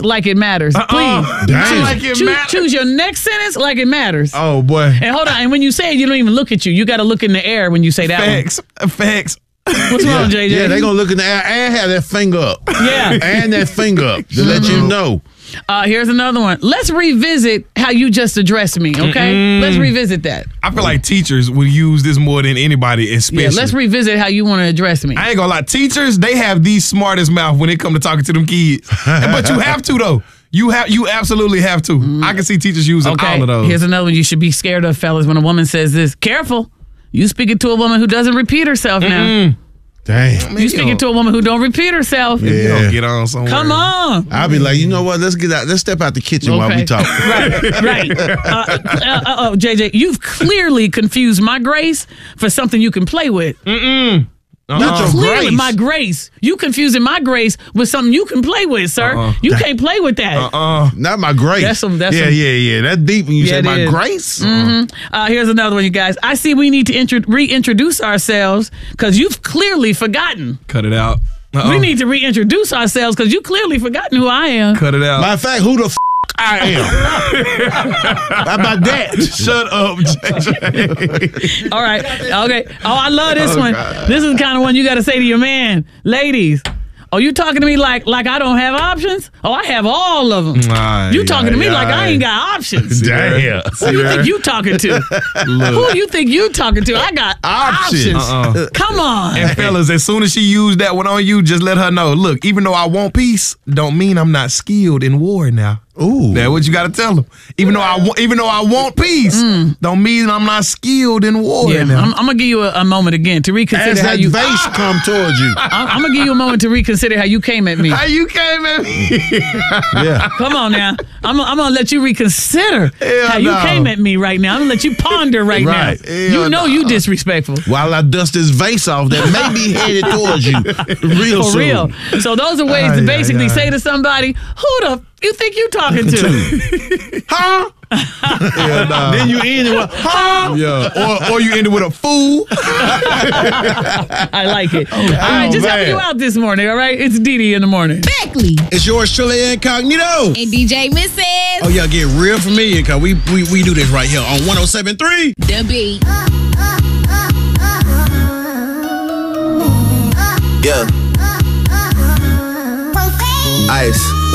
like it matters. Please. Choose your next sentence like it matters. Oh, boy. And hold on. And when you say it, you don't even look at you. You got to look in the air when you say that Facts. What's wrong, JJ? Yeah, they going to look in the air and have that finger up. Yeah. And that finger up to let you know. Here's another one. Let's revisit how you just addressed me, okay? Let's revisit that. I feel like teachers would use this more than anybody, especially. Yeah, let's revisit how you want to address me. I ain't gonna lie. Teachers, they have the smartest mouth when it come to talking to them kids. But you have to, though. You absolutely have to. I can see teachers using all of those. Here's another one you should be scared of, fellas, when a woman says this. Careful. You speaking to a woman who doesn't repeat herself now. Damn. You speaking to a woman who don't repeat herself. If you don't get on somewhere. Come on. I'll be like, you know what? Let's step out the kitchen while we talk. Right. JJ, you've clearly confused my grace for something you can play with. Not your Clearly, grace. my grace. You confusing my grace with something you can play with, sir. You can't play with that. Not my grace. That's yeah. That's deep when you say my grace. Here's another one, you guys. I see we need to reintroduce ourselves because you've clearly forgotten. Cut it out. We need to reintroduce ourselves because you clearly forgotten who I am. Cut it out. Matter of fact, who the I am. How about that? Shut up, JJ. All right. Okay. Oh, I love this one. God. This is the kind of one you got to say to your man. Ladies, oh, you talking to me like I don't have options? Oh, I have all of them. You talking to me like I ain't got options. Damn. Who you think you talking to? Who you think you talking to? I got options. Come on. And fellas, as soon as she used that one on you, just let her know. Look, even though I want peace, don't mean I'm not skilled in war now. Ooh, that's what you got to tell them. Even though I want peace, don't mean I'm not skilled in war. Yeah, now. I'm gonna give you a moment again to reconsider as how that you vase come towards you. I'm gonna give you a moment to reconsider how you came at me. How you came at me? Yeah. Come on now. I'm gonna let you reconsider how you came at me right now. I'm gonna let you ponder right now. You know you disrespectful. While I dust this vase off that may be headed towards you real For soon. real. So those are ways to basically say to somebody, who the you think you talking to? Huh? Then you end it with, huh? Yeah. Or you end it with a fool. I like it. All right, just helping you out this morning, all right? It's Dee Dee in the morning. Beckley. It's yours truly, Incognito. And DJ Mrs. Oh, y'all get real familiar because we do this right here on 107.3. The Beat. Yeah. Ice.